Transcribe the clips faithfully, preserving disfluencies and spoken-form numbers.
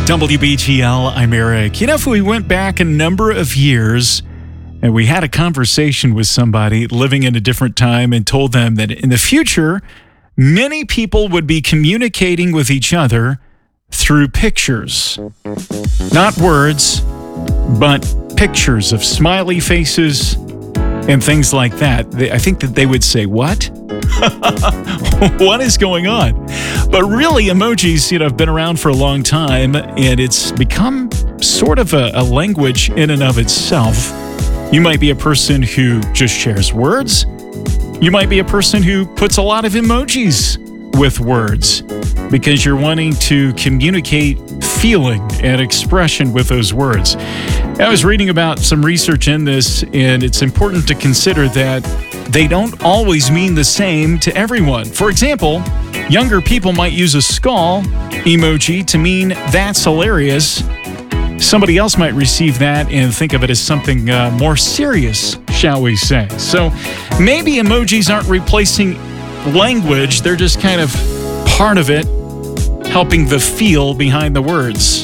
W B G L, I'm Eric. You know, if we went back a number of years and we had a conversation with somebody living in a different time and told them that in the future, many people would be communicating with each other through pictures. Not words, but pictures of smiley faces and things like that. They, I think that they would say, what? What is going on? But really, emojis, you know, have been around for a long time, and it's become sort of a, a language in and of itself. You might be a person who just shares words. You might be a person who puts a lot of emojis with words because you're wanting to communicate feeling and expression with those words. I was reading about some research in this, and it's important to consider that they don't always mean the same to everyone. For example, younger people might use a skull emoji to mean that's hilarious. Somebody else might receive that and think of it as something uh, more serious, shall we say. So maybe emojis aren't replacing language, they're just kind of part of it, helping the feel behind the words.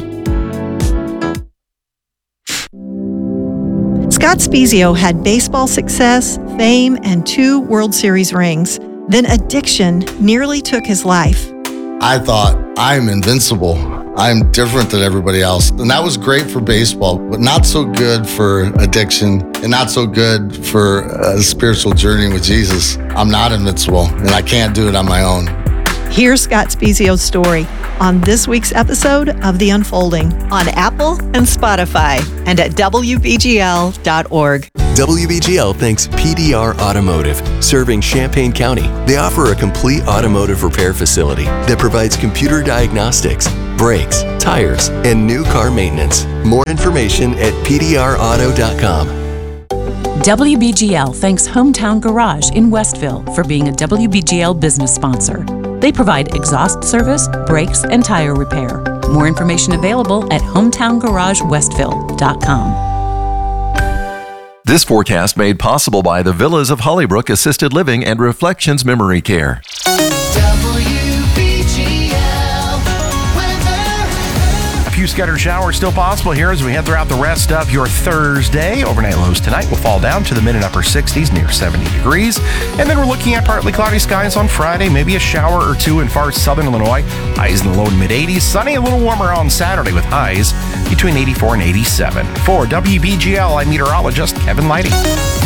Scott Spiezio had baseball success, fame, and two World Series rings. Then addiction nearly took his life. I thought, I'm invincible. I'm different than everybody else. And that was great for baseball, but not so good for addiction and not so good for a spiritual journey with Jesus. I'm not invincible, and I can't do it on my own. Here's Scott Spiezio's story on this week's episode of The Unfolding on Apple and Spotify and at W B G L dot org. W B G L thanks P D R Automotive, serving Champaign County. They offer a complete automotive repair facility that provides computer diagnostics, brakes, tires, and new car maintenance. More information at P D R auto dot com. W B G L thanks Hometown Garage in Westville for being a W B G L business sponsor. They provide exhaust service, brakes, and tire repair. More information available at hometown garage westville dot com. This forecast made possible by the Villas of Hollybrook Assisted Living and Reflections Memory Care. A few scattered showers still possible here as we head throughout the rest of your Thursday. Overnight lows tonight will fall down to the mid and upper sixties, near seventy degrees. And then we're looking at partly cloudy skies on Friday, maybe a shower or two in far southern Illinois. Highs in the low and mid eighties. Sunny, a little warmer on Saturday with highs between eighty-four and eighty-seven. For W B G L, I'm meteorologist Kevin Lighty.